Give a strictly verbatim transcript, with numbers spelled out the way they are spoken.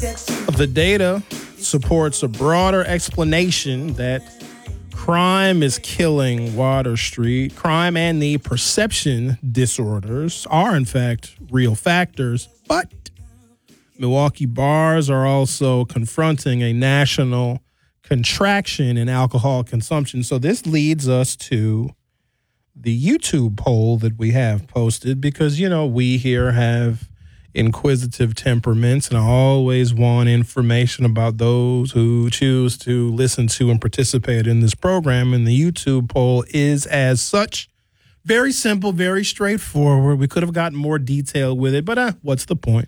The data supports a broader explanation that crime is killing Water Street. Crime and the perception disorders are, in fact, real factors, but Milwaukee bars are also confronting a national contraction in alcohol consumption. So this leads us to the YouTube poll that we have posted because, you know, we here have inquisitive temperaments and I always want information about those who choose to listen to and participate in this program. And the YouTube poll is as such very simple, very straightforward. We could have gotten more detail with it, but uh, what's the point?